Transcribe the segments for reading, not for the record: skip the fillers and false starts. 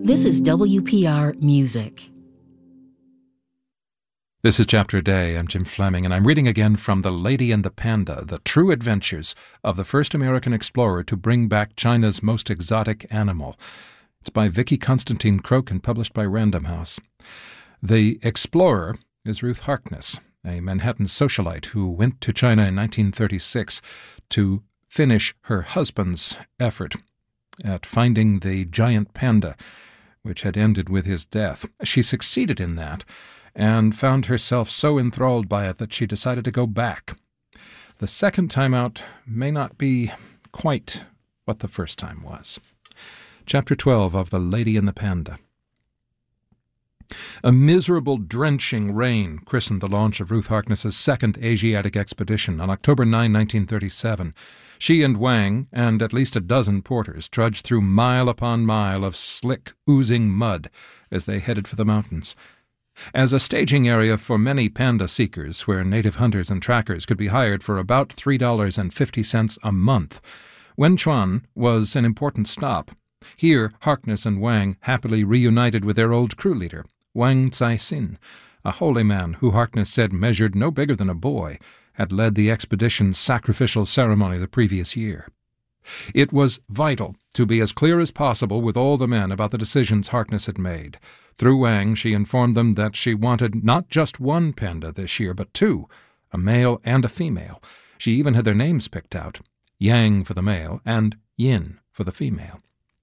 This is WPR Music. This is Chapter a Day. I'm Jim Fleming, and I'm reading again from The Lady and the Panda, The True Adventures of the First American Explorer to Bring Back China's Most Exotic Animal. It's by Vicky Constantine Croak and published by Random House. The explorer is Ruth Harkness, a Manhattan socialite who went to China in 1936 to finish her husband's effort at finding the giant panda, which had ended with his death. She succeeded in that and found herself so enthralled by it that she decided to go back. The second time out may not be quite what the first time was. Chapter 12 of The Lady and the Panda. A miserable, drenching rain christened the launch of Ruth Harkness's second Asiatic expedition on October 9, 1937. She and Wang and at least a dozen porters trudged through mile upon mile of slick, oozing mud as they headed for the mountains. As a staging area for many panda seekers, where native hunters and trackers could be hired for about $3.50 a month, Wenchuan was an important stop. Here, Harkness and Wang happily reunited with their old crew leader, Wang Caixin, a holy man who Harkness said measured no bigger than a boy, had led the expedition's sacrificial ceremony the previous year. It was vital to be as clear as possible with all the men about the decisions Harkness had made. Through Wang, she informed them that she wanted not just one panda this year, but two, a male and a female. She even had their names picked out, Yang for the male and Yin for the female.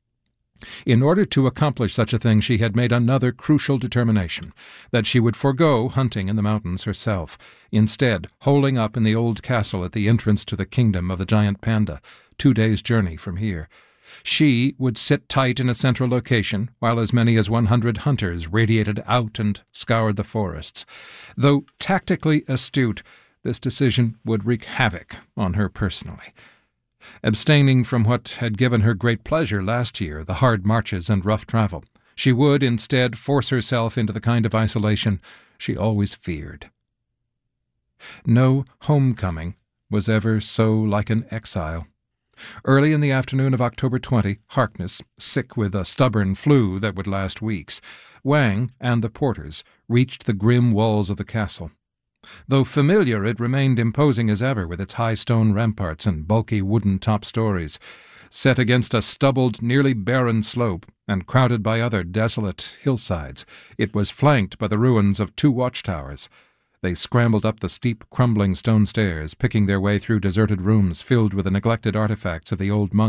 In order to accomplish such a thing, she had made another crucial determination, that she would forego hunting in the mountains herself, instead holing up in the old castle at the entrance to the kingdom of the giant panda, 2 days' journey from here. She would sit tight in a central location, while as many as 100 hunters radiated out and scoured the forests. Though tactically astute, this decision would wreak havoc on her personally. Abstaining from what had given her great pleasure last year, the hard marches and rough travel, she would instead force herself into the kind of isolation she always feared. No homecoming was ever so like an exile. Early in the afternoon of October 20, Harkness, sick with a stubborn flu that would last weeks, Wang and the porters reached the grim walls of the castle. Though familiar, it remained imposing as ever with its high stone ramparts and bulky wooden top stories. Set against a stubbled, nearly barren slope and crowded by other desolate hillsides, it was flanked by the ruins of 2 watchtowers. They scrambled up the steep, crumbling stone stairs, picking their way through deserted rooms filled with the neglected artifacts of the old monks